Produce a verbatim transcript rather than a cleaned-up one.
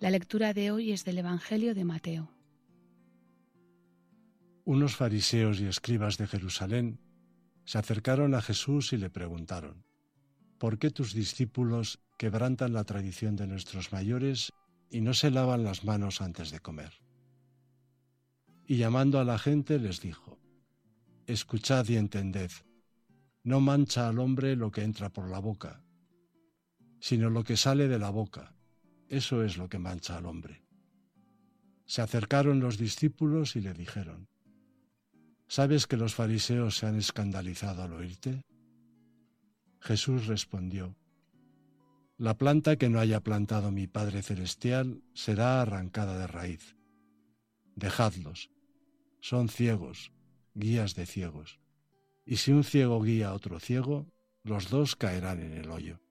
La lectura de hoy es del Evangelio de Mateo. Unos fariseos y escribas de Jerusalén se acercaron a Jesús y le preguntaron: ¿por qué tus discípulos quebrantan la tradición de nuestros mayores y no se lavan las manos antes de comer? Y llamando a la gente les dijo: escuchad y entended, no mancha al hombre lo que entra por la boca, sino lo que sale de la boca, eso es lo que mancha al hombre. Se acercaron los discípulos y le dijeron: ¿sabes que los fariseos se han escandalizado al oírte? Jesús respondió: la planta que no haya plantado mi Padre Celestial será arrancada de raíz. Dejadlos, son ciegos, guías de ciegos, y si un ciego guía a otro ciego, los dos caerán en el hoyo.